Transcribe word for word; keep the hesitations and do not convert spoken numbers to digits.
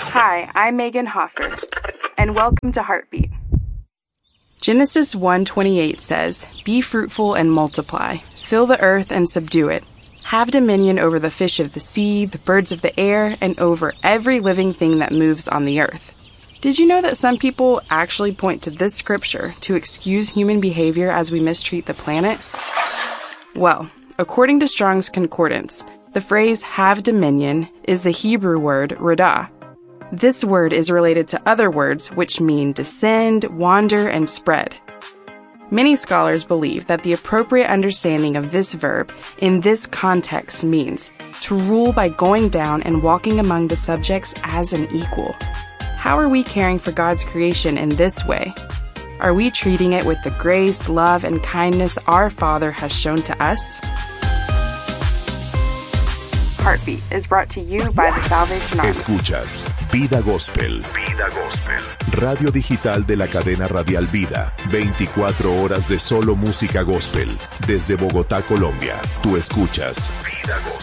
Hi, I'm Megan Hoffer, and welcome to Heartbeat. Genesis one twenty-eight says, "Be fruitful and multiply, fill the earth and subdue it. Have dominion over the fish of the sea, the birds of the air, and over every living thing that moves on the earth." Did you know that some people actually point to this scripture to excuse human behavior as we mistreat the planet? Well, according to Strong's Concordance, the phrase "have dominion" is the Hebrew word radah. This word is related to other words which mean descend, wander, and spread. Many scholars believe that the appropriate understanding of this verb in this context means to rule by going down and walking among the subjects as an equal. How are we caring for God's creation in this way? Are we treating it with the grace, love, and kindness our Father has shown to us? Heartbeat is brought to you by the Salvation Army. Escuchas Vida Gospel. Vida Gospel. Radio digital de la cadena radial Vida. veinticuatro horas de solo música gospel. Desde Bogotá, Colombia. Tú escuchas Vida Gospel.